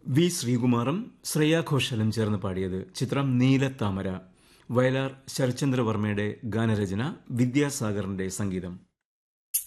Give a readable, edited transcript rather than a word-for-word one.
V ശ്രീകുമാറും Shreya ഘോഷാലും ചേർന്ന് പാടിയത്. ചിത്രം നീലത്താമര. വയലാർ ശരത്ചന്ദ്രവർമ്മയുടെ ഗാനരചന, വിദ്യാസാഗറിന്റെ സംഗീതം.